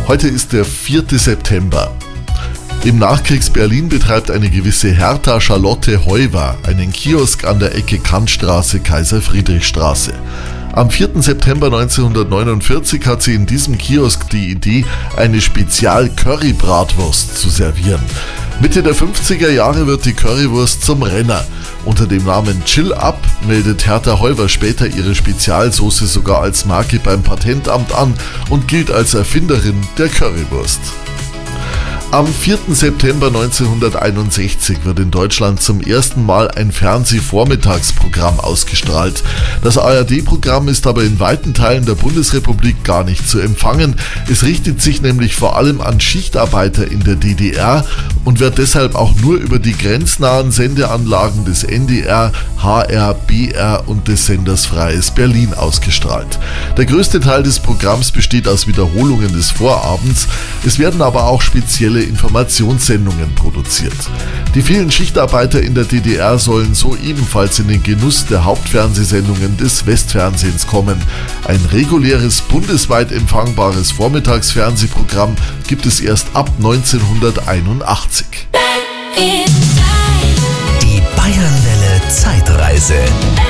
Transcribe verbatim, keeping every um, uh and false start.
Heute ist der vierte September. Im Nachkriegs-Berlin betreibt eine gewisse Hertha Charlotte Heuwer einen Kiosk an der Ecke Kantstraße-Kaiser-Friedrich-Straße. Am vierten September neunzehnhundertneunundvierzig hat sie in diesem Kiosk die Idee, eine Spezial-Curry-Bratwurst zu servieren. Mitte der fünfziger Jahre wird die Currywurst zum Renner. Unter dem Namen Chill Up meldet Hertha Heuwer später ihre Spezialsoße sogar als Marke beim Patentamt an und gilt als Erfinderin der Currywurst. Am vierten September neunzehnhunderteinundsechzig wird in Deutschland zum ersten Mal ein Fernsehvormittagsprogramm ausgestrahlt. Das A R D-Programm ist aber in weiten Teilen der Bundesrepublik gar nicht zu empfangen. Es richtet sich nämlich vor allem an Schichtarbeiter in der D D R und wird deshalb auch nur über die grenznahen Sendeanlagen des N D R, H R, B R und des Senders Freies Berlin ausgestrahlt. Der größte Teil des Programms besteht aus Wiederholungen des Vorabends. Es werden aber auch spezielle Informationssendungen produziert. Die vielen Schichtarbeiter in der D D R sollen so ebenfalls in den Genuss der Hauptfernsehsendungen des Westfernsehens kommen. Ein reguläres, bundesweit empfangbares Vormittagsfernsehprogramm gibt es erst ab neunzehnhunderteinundachtzig. Die Bayernwelle Zeitreise.